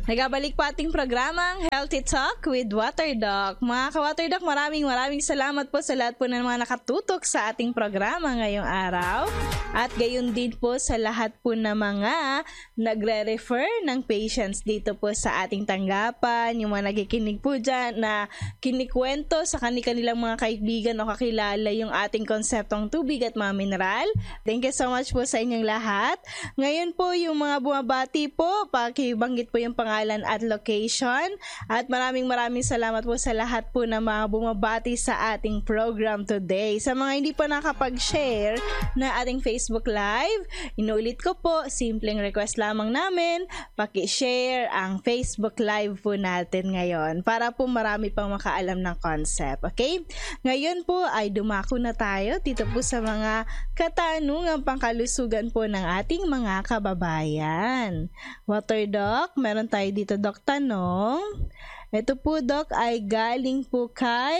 Nagabalik po ating programang Healthy Talk with Waterdoc. Mga ka-Waterdoc, maraming salamat po sa lahat po ng mga nakatutok sa ating programa ngayong araw. At gayon din po sa lahat po ng mga nagre-refer ng patients dito po sa ating tanggapan. Yung mga nakikinig po dyan na kinikwento sa kanilang mga kaibigan o kakilala yung ating konseptong tubig at mga mineral. Thank you so much po sa inyong lahat. Ngayon po yung mga bumabati po, pakibanggit po yung pangalan at location. At maraming salamat po sa lahat po na mga bumabati sa ating program today. Sa mga hindi pa nakapag-share na ating Facebook Live, inuulit ko po, simpleng request lamang namin, paki-share ang Facebook Live po natin ngayon para po marami pang makaalam ng concept. Okay? Ngayon po ay dumako na tayo dito po sa mga katanungang pangkalusugan po ng ating mga kababayan. Waterdoc, meron tayo dito, Doc, tanong. Ito po, Doc, ay galing po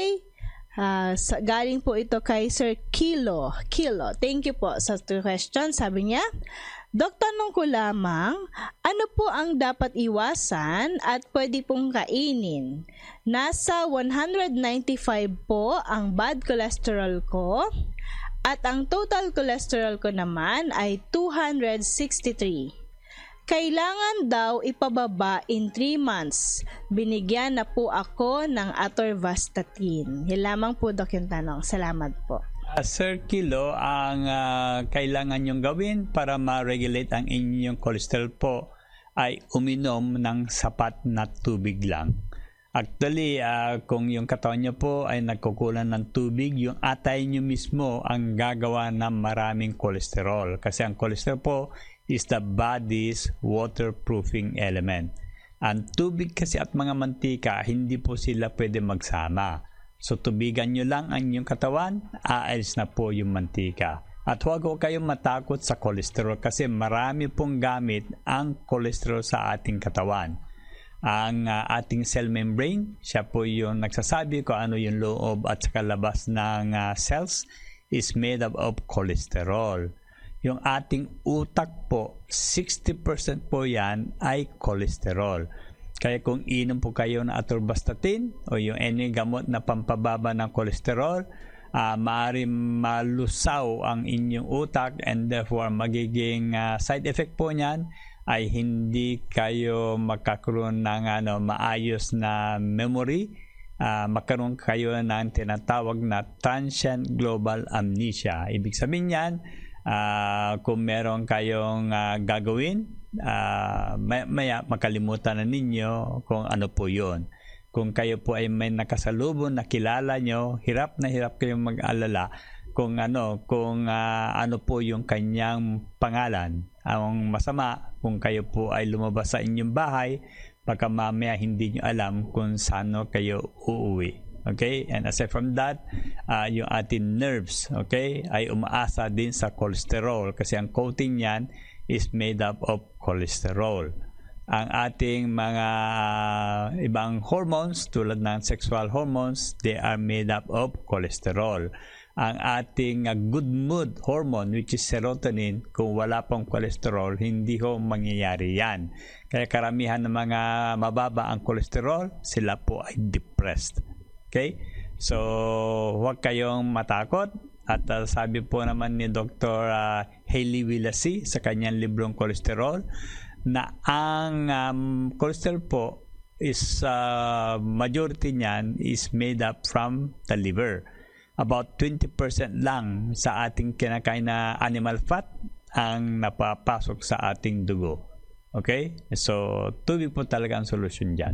kay Sir Kilo. Thank you po sa question. Sabi niya, Doc, tanong ko lamang, ano po ang dapat iwasan at pwede pong kainin? Nasa 195 po ang bad cholesterol ko at ang total cholesterol ko naman ay 263. Kailangan daw ipababa in 3 months. Binigyan na po ako ng atorvastatin. Yan lamang po, Doc, yung tanong. Salamat po. Sir Kilo, ang kailangan nyong gawin para ma-regulate ang inyong cholesterol po ay uminom ng sapat na tubig lang. Actually, kung yung katawan nyo po ay nagkukulang ng tubig, yung atay nyo mismo ang gagawa ng maraming cholesterol. Kasi ang cholesterol po is the body's waterproofing element. Ang tubig kasi at mga mantika, hindi po sila pwede magsama. So, tubigan nyo lang ang inyong katawan, aalis na po yung mantika. At huwag ko kayong matakot sa cholesterol kasi marami pong gamit ang cholesterol sa ating katawan. Ang ating cell membrane, siya po yung nagsasabi kung ano yung loob at saka labas ng cells, is made up of cholesterol. Yung ating utak po, 60% po yan ay cholesterol. Kaya kung inom po kayo ng atorvastatin o yung any gamot na pampababa ng cholesterol, maaaring malusaw ang inyong utak and therefore magiging side effect po niyan ay hindi kayo magkakaroon ng maayos na memory, magkaroon kayo ng tinatawag na transient global amnesia. Ibig sabihin yan, kung meron kayong gagawin, maya makalimutan na ninyo kung ano po yun. Kung kayo po ay may nakasalubong na kilala nyo, hirap na hirap kayong mag-alala kung ano po yung kanyang pangalan. Ang masama, kung kayo po ay lumabas sa inyong bahay, baka mamaya hindi nyo alam kung saan kayo uuwi. Okay? And aside from that, yung ating nerves, okay, ay umaasa din sa cholesterol kasi ang coating niyan is made up of cholesterol. Ang ating mga ibang hormones tulad ng sexual hormones, they are made up of cholesterol. Ang ating good mood hormone, which is serotonin, kung wala pong cholesterol, hindi ho mangyayari yan. Kaya karamihan ng mga mababa ang cholesterol, sila po ay depressed. Okay? So, huwag kayong matakot. At sabi po naman ni Dr. Hailey Willacy sa kanyang librong Cholesterol na ang cholesterol po is majority niyan is made up from the liver. About 20% lang sa ating kinakain na animal fat ang napapasok sa ating dugo. Okay? So, tubig po talaga ang solusyon dyan.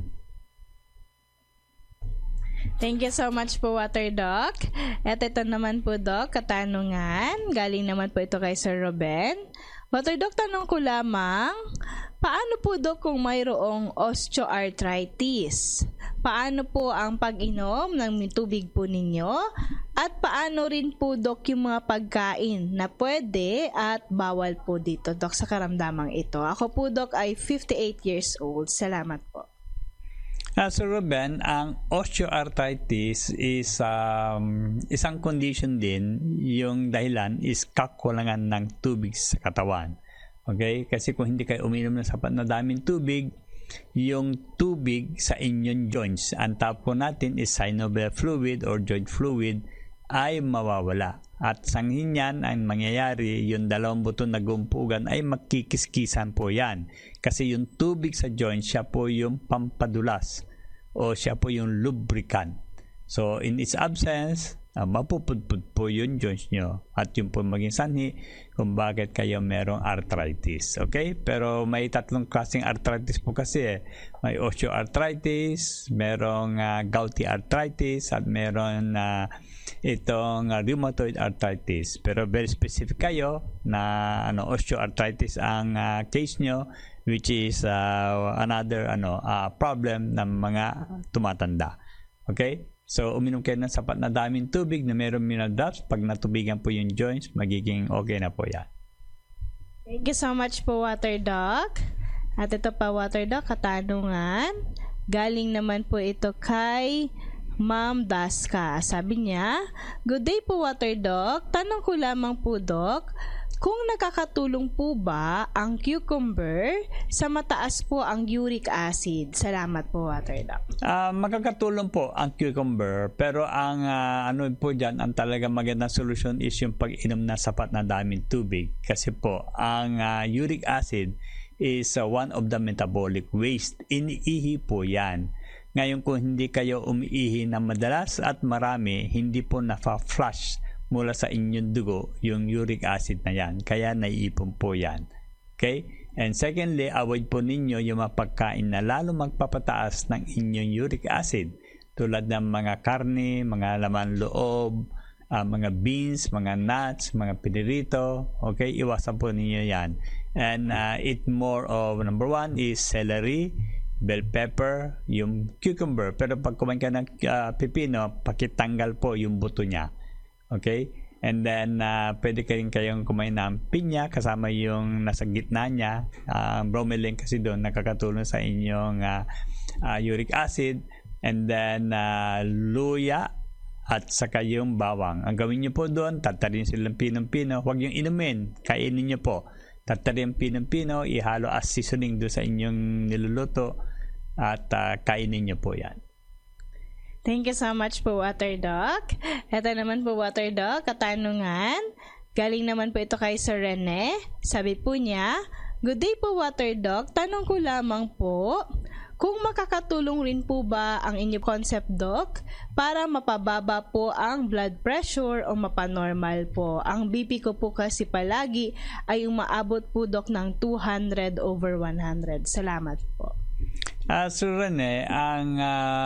Thank you so much po, Waterdoc. At ito naman po, Doc, katanungan. Galing naman po ito kay Sir Ruben. Waterdoc, tanong ko lamang, paano po, Doc, kung mayroong osteoarthritis? Paano po ang pag-inom ng tubig po ninyo? At paano rin po, Doc, yung mga pagkain na pwede at bawal po dito, Doc, sa karamdamang ito? Ako po, Doc, ay 58 years old. Salamat po. Sir Ruben, ang osteoarthritis is isang condition din, yung dahilan is kakulangan ng tubig sa katawan. Okay? Kasi kung hindi kayo uminom ng sapat na daming tubig, yung tubig sa inyong joints. Ang tawag po natin is synovial fluid or joint fluid ay mawawala. At sanghin yan, ang mangyayari, yung dalawang buto na gumpugan ay magkikiskisan po yan. Kasi yung tubig sa joint, siya po yung pampadulas o siya po yung lubricant. So, in its absence, mapupudpud po yung joints nyo. At yun po maging sanhi kung bakit kayo merong arthritis. Okay? Pero may tatlong klaseng arthritis po kasi. May osteoarthritis, merong gouty arthritis, at meron itong rheumatoid arthritis. Pero very specific kayo na osteoarthritis ang case nyo, which is another problem ng mga tumatanda. Okay? So, uminom kayo ng sapat na daming tubig na mayroong mineral drops. Pag natubigan po yung joints, magiging okay na po yan. Thank you so much po, Water Doc. At ito pa, Water Doc, katanungan. Galing naman po ito kay Ma'am Daska. Sabi niya, "Good day po, Water Doc. Tanong ko lamang po, Doc, kung nakakatulong po ba ang cucumber sa mataas po ang uric acid?" Salamat po, Water Doc. Makakatulong po ang cucumber, pero ang po dyan, ang talaga magandang solusyon is yung pag-inom na sapat na daming tubig. Kasi po, ang uric acid is one of the metabolic waste. Iniihi po yan. Ngayon, kung hindi kayo umiihi na madalas at marami, hindi po nafa-flush mula sa inyong dugo yung uric acid na yan. Kaya naiipon po yan. Okay? And secondly, avoid po ninyo yung mapagkain na lalo magpapataas ng inyong uric acid. Tulad ng mga karne, mga laman loob, mga beans, mga nuts, mga pinirito. Okay? Iwasan po ninyo yan. And eat more of, number 1 is celery, bell pepper, yung cucumber. Pero pag kumain ka ng pipino, pakitanggal po yung buto niya. Okay? And then, pwede kayong kumain ng pinya kasama yung nasa gitna niya. Bromelain kasi doon, nakakatulong sa inyong uric acid. And then, luya at saka yung bawang. Ang gawin nyo po doon, tatarin silang pinong-pino. Huwag yung inumin, kainin nyo po. Tatarin pinong-pino, ihalo as seasoning doon sa inyong niluluto at kainin nyo po yan. Thank you so much po, Water Doc. Ito naman po, Water Doc, katanungan. Galing naman po ito kay Sir Rene. Sabi po niya, "Good day po, Water Doc. Tanong ko lamang po, kung makakatulong rin po ba ang inyong concept, Doc, para mapababa po ang blood pressure o mapanormal po? Ang BP ko po kasi palagi ay umaabot po, Doc, ng 200/100. Salamat po." So Rene, ang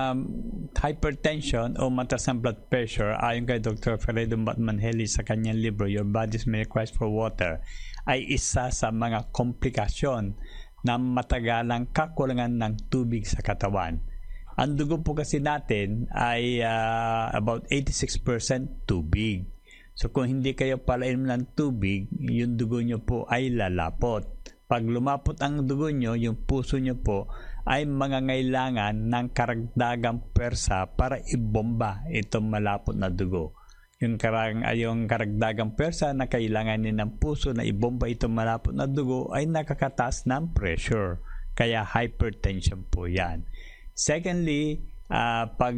hypertension o mataas ang blood pressure, ayon kay Dr. Fredo Batmanheli sa kanyang libro Your Body's Main Cries for Water, ay isa sa mga komplikasyon ng matagalang kakulangan ng tubig sa katawan. Ang dugo po kasi natin ay about 86% tubig. So kung hindi kayo palainom ng tubig, yung dugo nyo po ay lalapot. Pag lumapot ang dugo nyo, yung puso nyo po ay mangangailangan ng karagdagang pwersa para ibomba itong malapot na dugo. Yung karagdagang pwersa na kailangan ng puso na ibomba itong malapot na dugo ay nakakataas ng pressure. Kaya hypertension po yan. Secondly, pag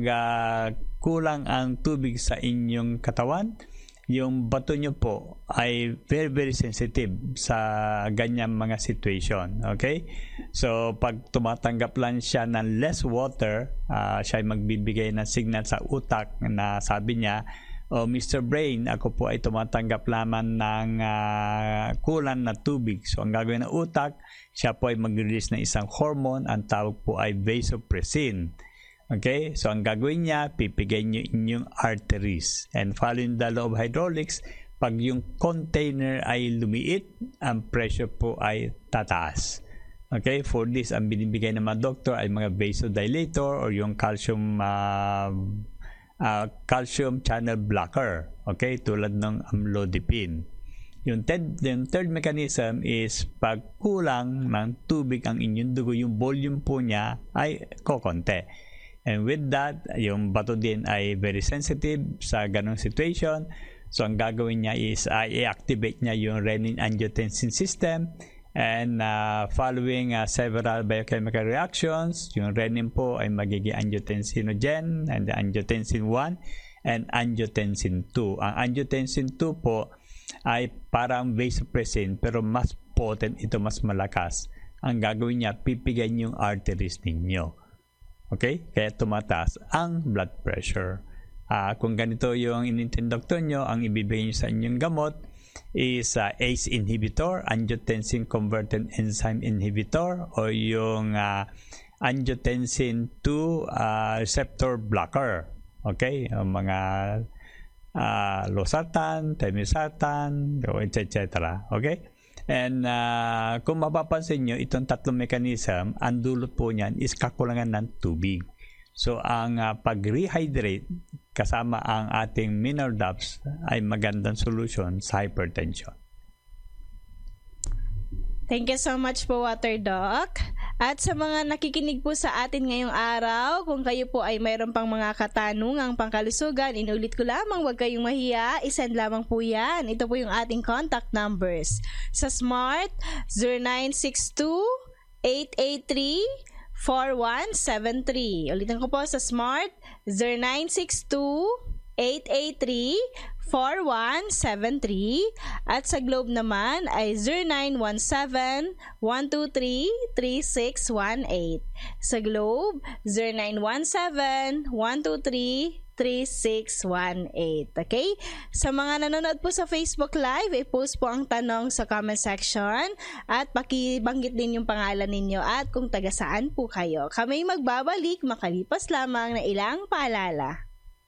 kulang ang tubig sa inyong katawan, yung bato nyo po ay very, very sensitive sa ganyang mga situation. Okay? So, pag tumatanggap lang siya ng less water, siya ay magbibigay ng signal sa utak na sabi niya, "Oh, Mr. Brain, ako po ay tumatanggap lamang ng kulang na tubig." So, ang gagawin ng utak, siya po ay mag-release ng isang hormone, ang tawag po ay vasopressin. Okay? So, ang gagawin niya, pipigay niyo inyong arteries. And following the law of hydraulics, pag yung container ay lumiit, ang pressure po ay tataas. Okay? For this, ang binibigay ng mga doctor ay mga vasodilator or yung calcium channel blocker. Okay? Tulad ng amlodipine. Yung third mechanism is pag kulang ng tubig ang inyong dugo, yung volume po niya ay kokonte. And with that, yung bato din ay very sensitive sa ganong situation. So, ang gagawin niya is i-activate niya yung renin-angiotensin system. And following several biochemical reactions, yung renin po ay magiging angiotensinogen and angiotensin 1 and angiotensin 2. Ang angiotensin 2 po ay parang vasopressin pero mas potent ito, mas malakas. Ang gagawin niya, pipigan yung arteries ninyo. Okay? Kaya tumataas ang blood pressure. Kung ganito yung inintend doktor nyo, ang ibibigay nyo sa inyong gamot is ACE inhibitor, angiotensin converted enzyme inhibitor, o yung angiotensin 2 receptor blocker. Okay? Yung mga losartan, temesartan, etc. Okay? And kung mapapansin nyo, itong tatlong mechanism, ang dulot po niyan is kakulangan ng tubig. So, ang pag-rehydrate kasama ang ating mineral drops ay magandang solution sa hypertension. Thank you so much po, Water Doc. At sa mga nakikinig po sa atin ngayong araw, kung kayo po ay mayroon pang mga katanungang pangkalusugan, inulit ko lamang, huwag kayong mahiya, isend lamang po yan. Ito po yung ating contact numbers. Sa Smart, 0962-883-4173. Ulitin ko po sa Smart, 0962-883-4173. At sa Globe naman ay 0917-123-3618. Sa Globe, 0917-123-3618. Okay? Sa mga nanonood po sa Facebook Live, i-post po ang tanong sa comment section at pakibanggit din yung pangalan ninyo at kung taga saan po kayo. Kami magbabalik makalipas lamang na ilang paalala.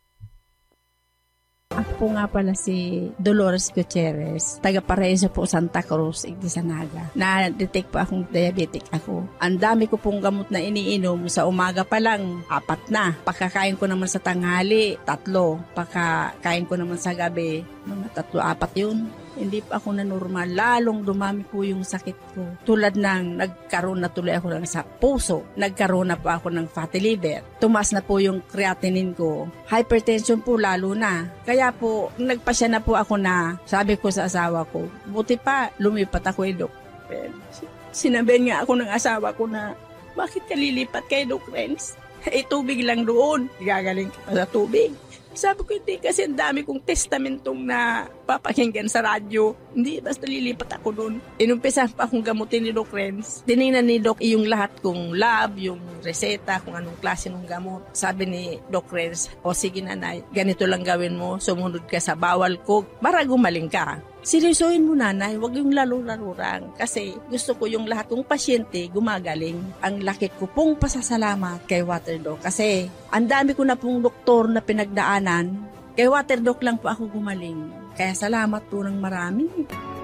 Ako po nga pala si Dolores Gutierrez, taga Paraiso po, Santa Cruz, Igdisanaga. Na-detect po akong diabetic ako. Ang dami ko pong gamot na iniinom. Sa umaga pa lang, 4 na. Pagkakain ko naman sa tanghali, 3. Pagkakain ko naman sa gabi, mga 3-4 yun. Hindi pa ako na normal. Lalong dumami po yung sakit ko. Tulad ng nagkaroon na tuloy ako sa puso. Nagkaroon na po ako ng fatty liver. Tumaas na po yung creatinine ko. Hypertension po lalo na. Kaya po, nagpasya na po ako na sabi ko sa asawa ko, buti pa lumipat ako kay Doc. Sinabihan nga ako ng asawa ko na, bakit ka lilipat kay Doc Renz? Tubig lang doon. Gagaling ka pa sa tubig. Sabi ko, hindi kasi ang dami kong testamentong na papakinggan sa radyo. Hindi, basta lilipat ako doon. Inumpisahan pa akong gamutin ni Doc Renz. Tinignan ni Doc yung lahat kong lab, yung reseta, kung anong klase ng gamot. Sabi ni Doc Renz, o sige nanay, ganito lang gawin mo, sumunod ka sa bawal ko para gumaling ka. Seryosohin mo nanay, huwag yung laro-larurang kasi gusto ko yung lahat kong pasyente gumagaling. Ang laki ko pong pasasalamat kay Water Doc kasi ang dami ko na pong doktor na pinagdaanan. Kay Water Doc lang po ako gumaling. Kaya salamat po ng marami.